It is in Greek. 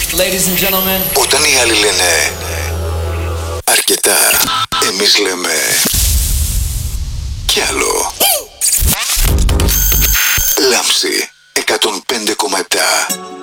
Ladies and gentlemen. Όταν οι άλλοι λένε αρκετά, εμείς λέμε κι άλλο. Λάμψη 105,7.